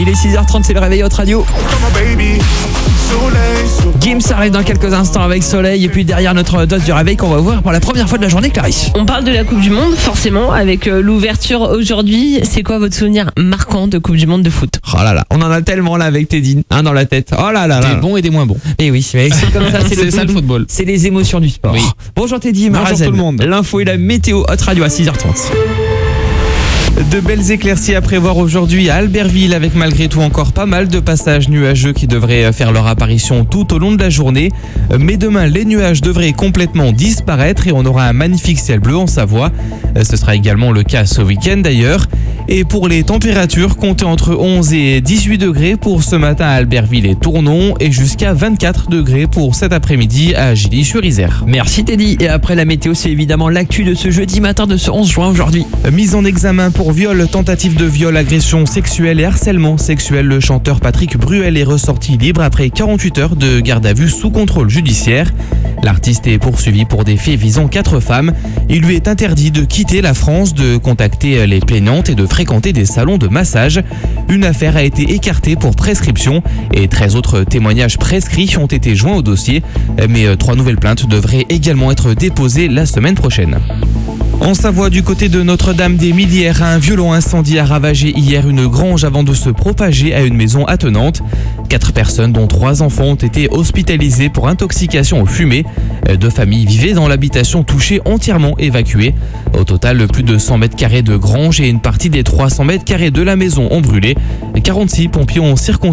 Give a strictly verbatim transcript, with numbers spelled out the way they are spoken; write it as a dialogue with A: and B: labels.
A: Il est six heures trente, c'est le réveil Hot Radio. Gims arrive dans quelques instants avec Soleil et puis derrière notre dose du réveil qu'on va ouvrir pour la première fois de la journée, Clarisse.
B: On parle de la Coupe du Monde, forcément, avec euh, l'ouverture aujourd'hui. C'est quoi votre souvenir marquant de Coupe du Monde de foot?
A: Oh là là, on en a tellement là avec Teddy, hein, dans la tête. Oh là là là.
C: Des bons et des moins bons.
A: Et oui, mais c'est comme ça, c'est,
C: C'est
A: le,
C: ça le football.
A: C'est les émotions du sport.
C: Oui.
A: Bonjour Teddy,
C: Bonjour
A: Marazen.
C: tout le monde.
A: L'info et la météo Hot Radio à six heures trente.
C: De belles éclaircies à prévoir aujourd'hui à Albertville avec malgré tout encore pas mal de passages nuageux qui devraient faire leur apparition tout au long de la journée. Mais demain, les nuages devraient complètement disparaître et on aura un magnifique ciel bleu en Savoie. Ce sera également le cas ce week-end d'ailleurs. Et pour les températures, comptez entre onze et dix-huit degrés pour ce matin à Albertville et Tournon et jusqu'à vingt-quatre degrés pour cet après-midi à Gilly-sur-Isère.
A: Merci Teddy. Et après la météo, c'est évidemment l'actu de ce jeudi matin de ce onze juin aujourd'hui.
C: Mise en examen pour viol, tentative de viol, agression sexuelle et harcèlement sexuel. Le chanteur Patrick Bruel est ressorti libre après quarante-huit heures de garde à vue sous contrôle judiciaire. L'artiste est poursuivi pour des faits visant quatre femmes. Il lui est interdit de quitter la France, de contacter les plaignantes et de fréquenter des salons de massage. Une affaire a été écartée pour prescription et treize autres témoignages prescrits ont été joints au dossier. Mais trois nouvelles plaintes devraient également être déposées la semaine prochaine. En Savoie, du côté de Notre-Dame-des-Millières, un violent incendie a ravagé hier une grange avant de se propager à une maison attenante. Quatre personnes, dont trois enfants, ont été hospitalisées pour intoxication aux fumées. Deux familles vivaient dans l'habitation touchée, entièrement évacuées. Au total, plus de cent mètres carrés de grange et une partie des trois cents mètres carrés de la maison ont brûlé. quarante-six pompiers ont circonscrit